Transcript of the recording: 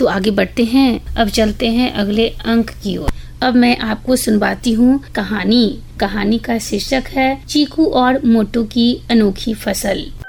तो आगे बढ़ते हैं, अब चलते हैं अगले अंक की ओर। अब मैं आपको सुनवाती हूँ कहानी। कहानी का शीर्षक है चीकू और मोटू की अनोखी फसल।